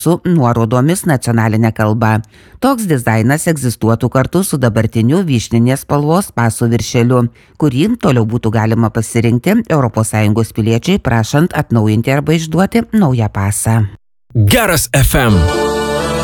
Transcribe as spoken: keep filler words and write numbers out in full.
su nuorodomis nacionalinė kalba. Toks dizainas egzistuotų kartu su dabartiniu vyšninės spalvos paso viršeliu, kurį toliau būtų galima pasirinkti Europos Sąjungos piliečiai prašant atnaujinti arba išduoti naują pasą. Geras F M.